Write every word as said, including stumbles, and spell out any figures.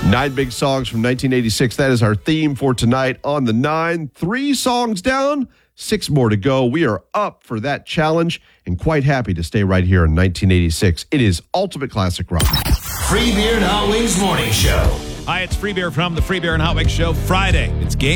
Nine big songs from nineteen eighty-six. That is our theme for tonight on the Nine. Three songs down, six more to go. We are up for that challenge and quite happy to stay right here in nineteen eighty-six. It is Ultimate Classic Rock. Free Beer and Hot Wings Morning Show. Hi, it's Free Beer from the Free Beer and Hot Wings Show. Friday, it's game.